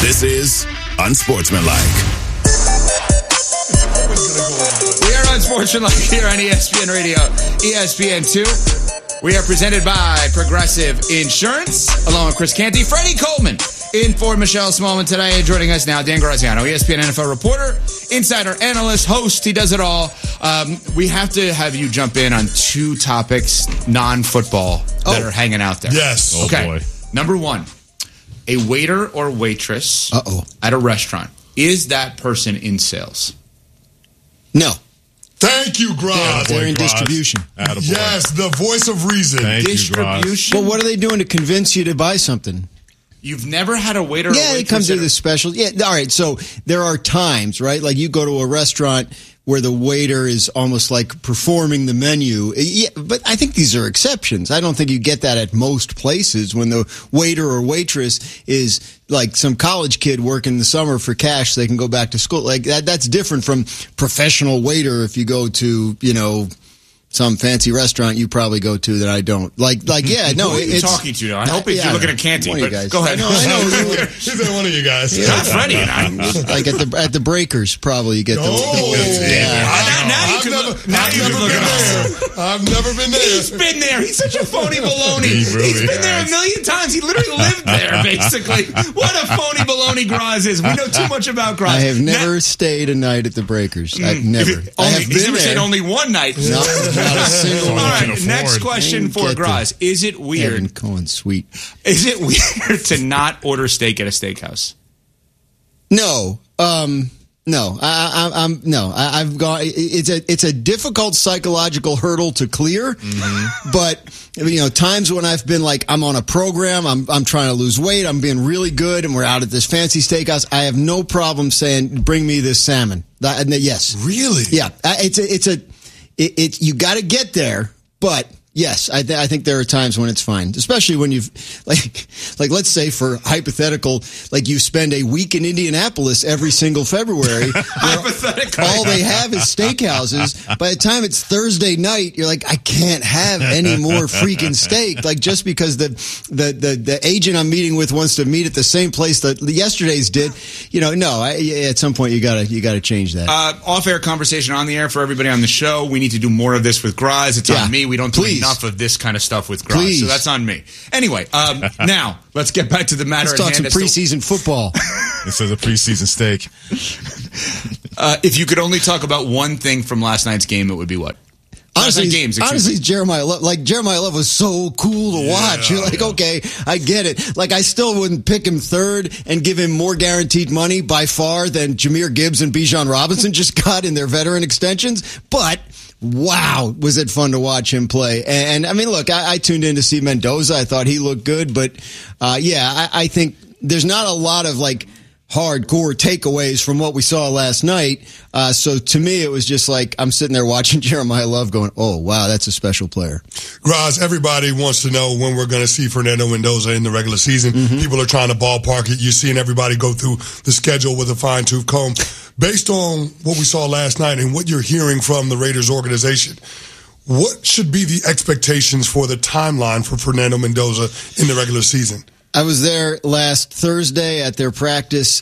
This is Unsportsmanlike. We are Unsportsmanlike here on ESPN Radio, ESPN2. We are presented by Progressive Insurance, along with Chris Canty, Freddie Coleman, in for Michelle Smallman today. Joining us now, Dan Graziano, ESPN NFL reporter, insider analyst, host. He does it all. We have to have you jump in on two topics, non-football, that are hanging out there. Yes. Okay. Oh, boy. Number one, a waiter or waitress at a restaurant. Is that person in sales? No. Thank you, Graz. They're in distribution. Attaboy. Yes, the voice of reason. Thank distribution. Well, what are they doing to convince you to buy something? You've never had a waiter or waitress? Yeah, it comes to the special. Yeah, all right. So there are times, right? Like you go to a restaurant where the waiter is almost like performing the menu. Yeah, but I think these are exceptions. I don't think you get that at most places when the waiter or waitress is like some college kid working the summer for cash so they can go back to school. Like that's different from professional waiter if you go to, some fancy restaurant you probably go to that I don't. Yeah, no. Who are you talking to now? I hope you're looking at Canty, but go ahead. I know. He's like one of you guys. Yeah. Not Freddie and I. Like at the Breakers, probably you get the I've never been there. He's been there. He's such a phony baloney. He's been there a million times. He literally lived there, basically. What a phony baloney Graz is. We know too much about Graz. I have never stayed a night at the Breakers. I've never. He's never stayed only one night. No, not a single one. All right, next question for Graz. Is it weird? Evan Cohen Sweet. Is it weird to not order steak at a steakhouse? No. No, I've gone. It's a difficult psychological hurdle to clear, but times when I've been like, I'm on a program, I'm trying to lose weight, I'm being really good, and we're out at this fancy steakhouse. I have no problem saying, "Bring me this salmon." Yes, really, yeah. You got to get there, but. Yes, I think there are times when it's fine, especially when you've like let's say for hypothetical, like you spend a week in Indianapolis every single February. Hypothetical. All they have is steakhouses. By the time it's Thursday night, you're like, I can't have any more freaking steak. Like just because the agent I'm meeting with wants to meet at the same place that yesterday's did. At some point you gotta change that. Off-air conversation on the air for everybody on the show. We need to do more of this with Graz. It's on me. We don't do enough of this kind of stuff with Graz, so that's on me. Anyway, now let's get back to the matter at hand. Let's talk some preseason football. This is a preseason steak. If you could only talk about one thing from last night's game, it would be what? Honestly, Jeremiah Love was so cool to watch. You're like, okay, I get it. Like, I still wouldn't pick him third and give him more guaranteed money by far than Jahmyr Gibbs and Bijan Robinson just got in their veteran extensions. But wow, was it fun to watch him play. And I mean, look, I tuned in to see Mendoza. I thought he looked good. But, I think there's not a lot of, hardcore takeaways from what we saw last night. So to me, it was just like I'm sitting there watching Jeremiah Love going, oh, wow, that's a special player. Graz, everybody wants to know when we're going to see Fernando Mendoza in the regular season. People are trying to ballpark it. You're seeing everybody go through the schedule with a fine-tooth comb. Based on what we saw last night and what you're hearing from the Raiders organization, what should be the expectations for the timeline for Fernando Mendoza in the regular season? I was there last Thursday at their practice.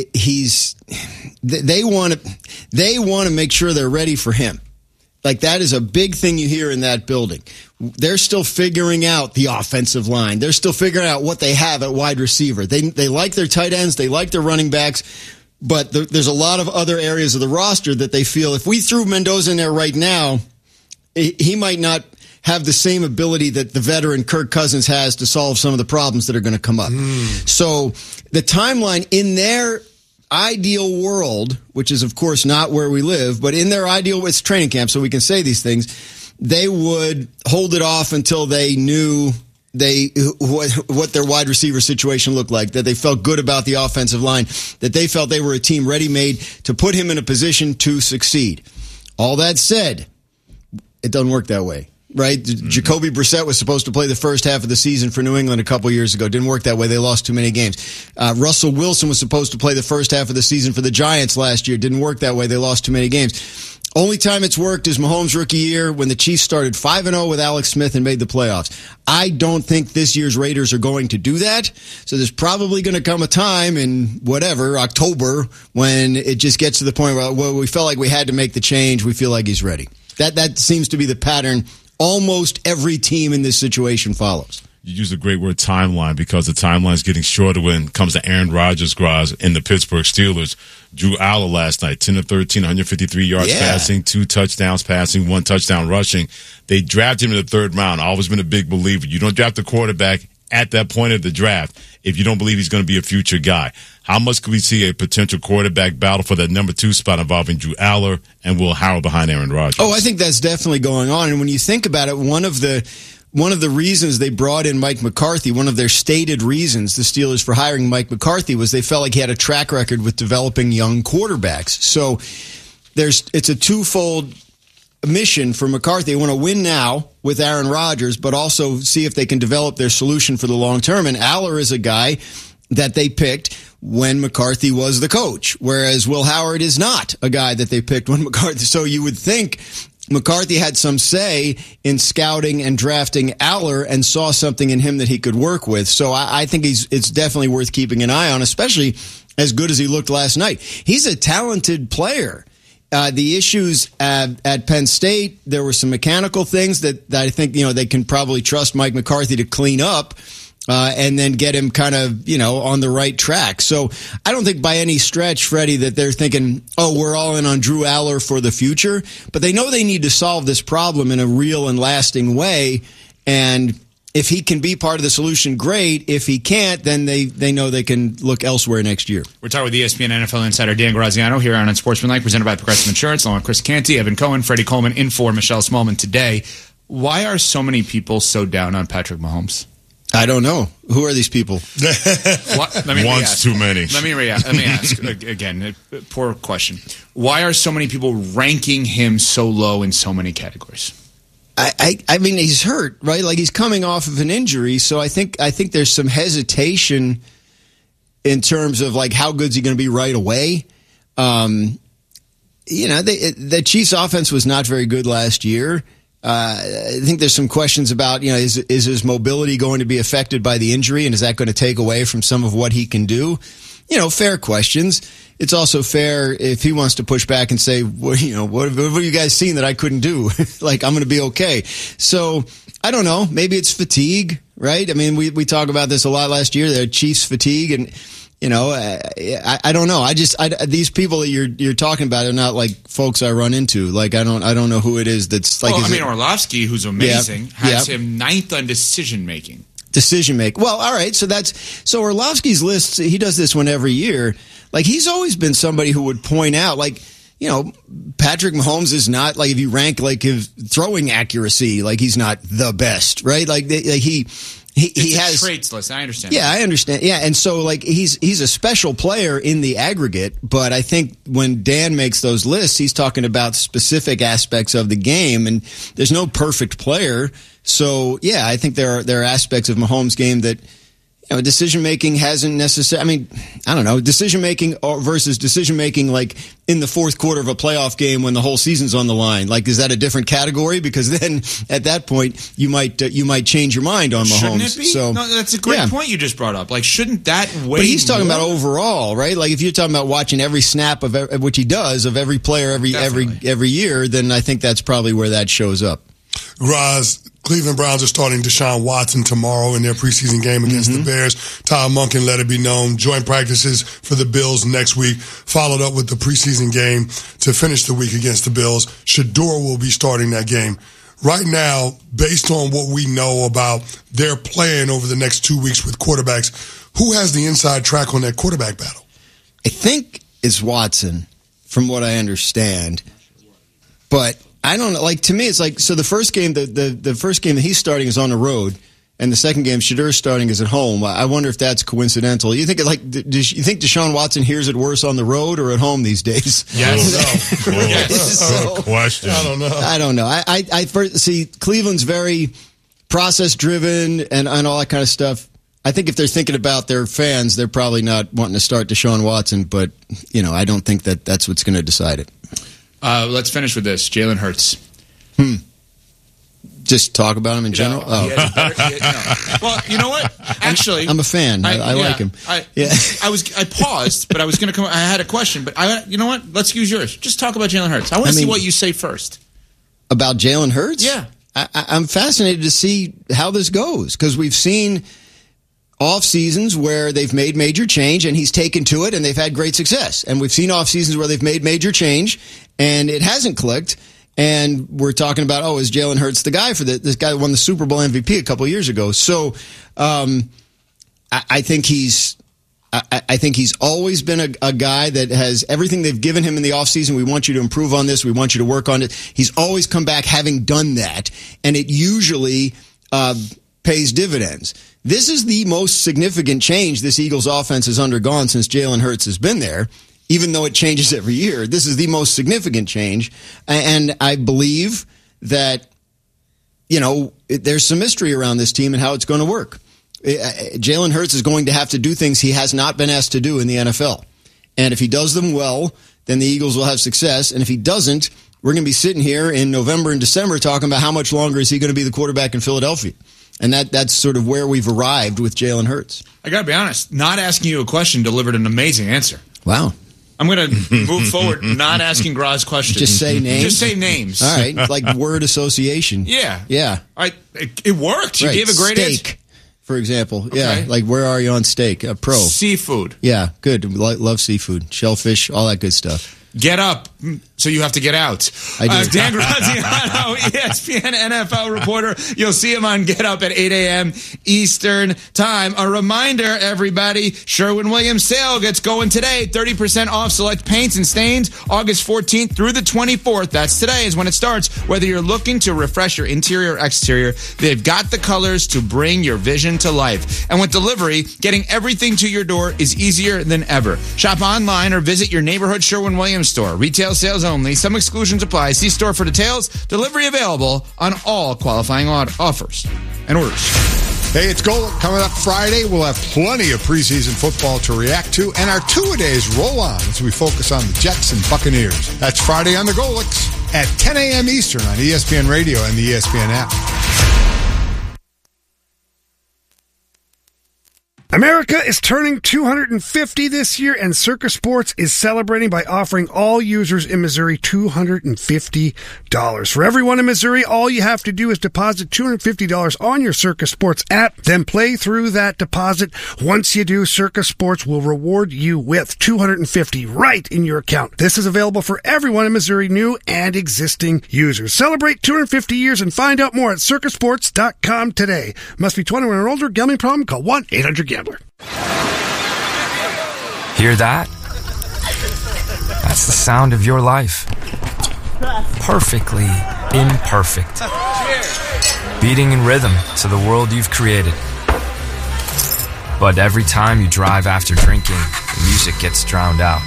They want to make sure they're ready for him. Like, that is a big thing you hear in that building. They're still figuring out the offensive line. They're still figuring out what they have at wide receiver. They like their tight ends. They like their running backs. But there's a lot of other areas of the roster that they feel if we threw Mendoza in there right now, he might not have the same ability that the veteran Kirk Cousins has to solve some of the problems that are going to come up. So the timeline in their ideal world, which is of course not where we live, but in their ideal, it's training camp, so we can say these things, they would hold it off until they knew what their wide receiver situation looked like, that they felt good about the offensive line, that they felt they were a team ready-made to put him in a position to succeed. All that said, it doesn't work that way. Right? Jacoby Brissett was supposed to play the first half of the season for New England a couple years ago. Didn't work that way. They lost too many games. Russell Wilson was supposed to play the first half of the season for the Giants last year. Didn't work that way. They lost too many games. Only time it's worked is Mahomes' rookie year when the Chiefs started 5-0 with Alex Smith and made the playoffs. I don't think this year's Raiders are going to do that. So there's probably going to come a time in October, when it just gets to the point where we felt like we had to make the change. We feel like he's ready. That seems to be the pattern almost every team in this situation follows. You use a great word, timeline, because the timeline is getting shorter when it comes to Aaron Rodgers' guys in the Pittsburgh Steelers. Drew Aller last night, 10 of 13, 153 yards passing, 2 touchdowns passing, 1 touchdown rushing. They drafted him in the 3rd round. I've always been a big believer. You don't draft a quarterback at that point of the draft if you don't believe he's going to be a future guy. How much could we see a potential quarterback battle for that number 2 spot involving Drew Aller and Will Howard behind Aaron Rodgers? Oh, I think that's definitely going on. And when you think about it, one of the reasons they brought in Mike McCarthy, one of their stated reasons, the Steelers, for hiring Mike McCarthy, was they felt like he had a track record with developing young quarterbacks. So it's a twofold mission for McCarthy. They want to win now with Aaron Rodgers, but also see if they can develop their solution for the long term. And Aller is a guy that they picked when McCarthy was the coach, whereas Will Howard is not a guy that they picked when McCarthy. So you would think McCarthy had some say in scouting and drafting Aller and saw something in him that he could work with. So I think it's definitely worth keeping an eye on, especially as good as he looked last night. He's a talented player. The issues at Penn State, there were some mechanical things that I think, they can probably trust Mike McCarthy to clean up. And then get him kind of, on the right track. So I don't think by any stretch, Freddie, that they're thinking, we're all in on Drew Aller for the future. But they know they need to solve this problem in a real and lasting way. And if he can be part of the solution, great. If he can't, then they know they can look elsewhere next year. We're talking with ESPN NFL insider Dan Graziano here on Unsportsmanlike, presented by Progressive Insurance, along with Chris Canty, Evan Cohen, Freddie Coleman, in for Michelle Smallman today. Why are so many people so down on Patrick Mahomes? I don't know. Who are these people? Once too many. Let me ask again. Poor question. Why are so many people ranking him so low in so many categories? I mean, he's hurt, right? Like, he's coming off of an injury, so I think there's some hesitation in terms of like how good's he going to be right away. The Chiefs' offense was not very good last year. I think there's some questions about, is his mobility going to be affected by the injury, and is that going to take away from some of what he can do? Fair questions. It's also fair if he wants to push back and say, what have you guys seen that I couldn't do? Like, I'm going to be okay. So I don't know. Maybe it's fatigue, right? I mean, we talked about this a lot last year. The Chiefs fatigue, and I don't know. These people that you're talking about are not like folks I run into. Like, I don't know who it is that's like. Well, Orlovsky, who's amazing, has him 9th on decision making. Well, all right. So Orlovsky's lists. He does this one every year. Like, he's always been somebody who would point out, like, Patrick Mahomes is not, like, if you rank like his throwing accuracy, like, he's not the best, right? He has traits list. I understand. Yeah, I understand. Yeah, and so like he's a special player in the aggregate, but I think when Dan makes those lists, he's talking about specific aspects of the game, and there's no perfect player. So yeah, I think there are aspects of Mahomes' game that decision making hasn't necessarily. I mean, I don't know, decision making versus decision making like in the fourth quarter of a playoff game when the whole season's on the line. Like, is that a different category? Because then at that point you might change your mind on Mahomes. Shouldn't it be? So, no, that's a great point you just brought up. Like, shouldn't that weigh? But he's talking about overall, right? Like, if you're talking about watching every snap of which he does of every player every year, then I think that's probably where that shows up. Graz, Cleveland Browns are starting Deshaun Watson tomorrow in their preseason game against the Bears. Todd Monken let it be known. Joint practices for the Bills next week, followed up with the preseason game to finish the week against the Bills. Shador will be starting that game. Right now, based on what we know about their plan over the next 2 weeks with quarterbacks, who has the inside track on that quarterback battle? I think it's Watson, from what I understand. But I don't know. Like, to me, it's like, so the first game, the first game that he's starting is on the road, and the second game Shadur's starting is at home. I wonder if that's coincidental. You think you think Deshaun Watson hears it worse on the road or at home these days? Yes. Good question. I don't know. I first see Cleveland's very process driven and all that kind of stuff. I think if they're thinking about their fans, they're probably not wanting to start Deshaun Watson, but I don't think that's what's going to decide it. Let's finish with this. Jalen Hurts. Just talk about him in general? Well, you know what? Actually, I'm a fan. I like him. I paused, but I was going to come. I had a question, but you know what? Let's use yours. Just talk about Jalen Hurts. I want to see what you say first. About Jalen Hurts? Yeah. I'm fascinated to see how this goes, because we've seen off seasons where they've made major change and he's taken to it and they've had great success. And we've seen off seasons where they've made major change and it hasn't clicked. And we're talking about, is Jalen Hurts the guy for this guy who won the Super Bowl MVP a couple of years ago? So I think he's always been a guy that has everything they've given him in the offseason. We want you to improve on this. We want you to work on it. He's always come back having done that, and it usually pays dividends. This is the most significant change this Eagles offense has undergone since Jalen Hurts has been there. Even though it changes every year, this is the most significant change. And I believe that, there's some mystery around this team and how it's going to work. Jalen Hurts is going to have to do things he has not been asked to do in the NFL. And if he does them well, then the Eagles will have success. And if he doesn't, we're going to be sitting here in November and December talking about how much longer is he going to be the quarterback in Philadelphia. And that's sort of where we've arrived with Jalen Hurts. I got to be honest, not asking you a question delivered an amazing answer. Wow. I'm going to move forward, not asking Graz questions. Just say names? Just say names. All right, like word association. Yeah. It worked. You right. gave a great steak, answer. For example. Okay. Yeah, like where are you on steak? Pro. Seafood. Yeah, good. Love seafood. Shellfish, all that good stuff. Get up, so you have to get out. I do. Dan Graziano, ESPN NFL reporter. You'll see him on Get Up at 8 a.m. Eastern Time. A reminder, everybody, Sherwin-Williams sale gets going today. 30% off select paints and stains, August 14th through the 24th. That's today is when it starts. Whether you're looking to refresh your interior or exterior, they've got the colors to bring your vision to life. And with delivery, getting everything to your door is easier than ever. Shop online or visit your neighborhood Sherwin-Williams store. Retail sales only. Some exclusions apply. See store for details. Delivery available on all qualifying offers and orders. Hey, it's Golic. Coming up Friday, we'll have plenty of preseason football to react to, and our two-a-days roll on as we focus on the Jets and Buccaneers. That's Friday on the Golics at 10 a.m. Eastern on ESPN Radio and the ESPN app. America is turning 250 this year, and Circus Sports is celebrating by offering all users in Missouri $250. For everyone in Missouri, all you have to do is deposit $250 on your Circus Sports app, then play through that deposit. Once you do, Circus Sports will reward you with $250 right in your account. This is available for everyone in Missouri, new and existing users. Celebrate 250 years and find out more at circusports.com today. Must be 21 or older. Gambling problem? Call 1-800-GAMBLER. Hear that? That's the sound of your life. Perfectly imperfect. Beating in rhythm to the world you've created. But every time you drive after drinking, the music gets drowned out.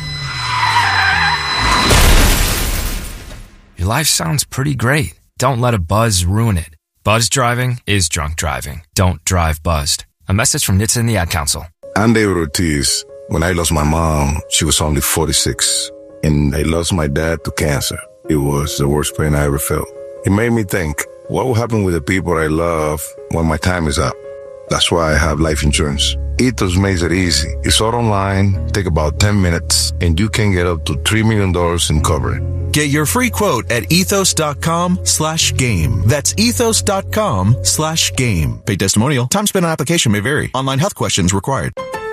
Your life sounds pretty great. Don't let a buzz ruin it. Buzz driving is drunk driving. Don't drive buzzed. A message from NHTSA and the Ad Council. I'm David Ortiz. When I lost my mom, she was only 46. And I lost my dad to cancer. It was the worst pain I ever felt. It made me think, what will happen with the people I love when my time is up? That's why I have life insurance. Ethos makes it easy. It's all online, take about 10 minutes, and you can get up to $3 million in coverage. Get your free quote at ethos.com/game. That's ethos.com/game. Paid testimonial. Time spent on application may vary. Online health questions required.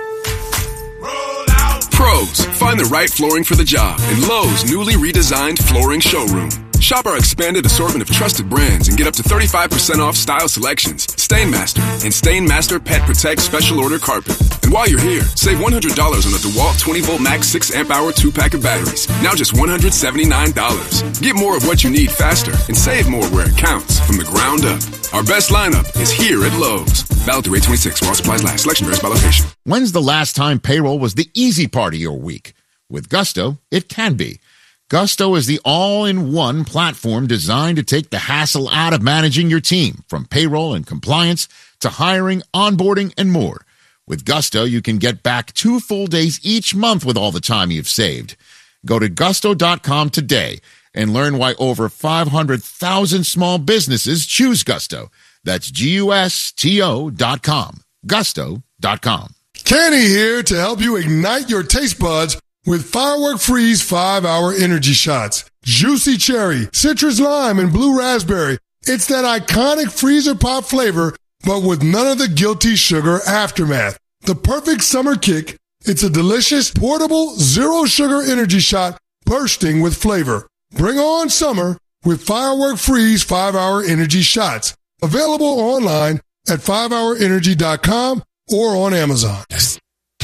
Pros, find the right flooring for the job in Lowe's newly redesigned flooring showroom. Shop our expanded assortment of trusted brands and get up to 35% off style selections, Stainmaster, and Stainmaster Pet Protect Special Order Carpet. And while you're here, save $100 on the DeWalt 20-volt max 6-amp-hour 2-pack of batteries. Now just $179. Get more of what you need faster and save more where it counts from the ground up. Our best lineup is here at Lowe's. Valid through 8/26 while supplies last. Selection varies by location. When's the last time payroll was the easy part of your week? With Gusto, it can be. Gusto is the all-in-one platform designed to take the hassle out of managing your team, from payroll and compliance to hiring, onboarding, and more. With Gusto, you can get back 2 full days each month with all the time you've saved. Go to gusto.com today and learn why over 500,000 small businesses choose Gusto. That's GUSTO.com. Gusto.com. Kenny here to help you ignite your taste buds with Firework Freeze 5-Hour Energy Shots. Juicy cherry, citrus lime, and blue raspberry. It's that iconic freezer pop flavor, but with none of the guilty sugar aftermath. The perfect summer kick. It's a delicious, portable, zero-sugar energy shot bursting with flavor. Bring on summer with Firework Freeze 5-Hour Energy Shots. Available online at 5hourenergy.com or on Amazon.